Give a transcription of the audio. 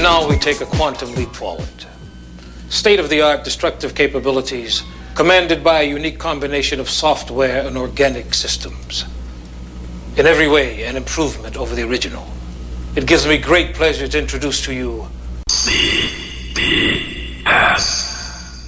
now we take a quantum leap forward. State-of-the-art destructive capabilities commanded by a unique combination of software and organic systems. In every way, an improvement over the original. It gives me great pleasure to introduce to you CBS.